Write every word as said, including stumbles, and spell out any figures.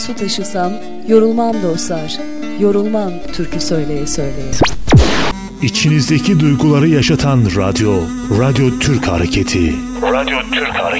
Su taşısam yorulmam dostlar, yorulmam türkü söyleye söyleye. İçinizdeki duyguları yaşatan radyo, Radyo Türk Hareketi. Radyo Türk Hareketi.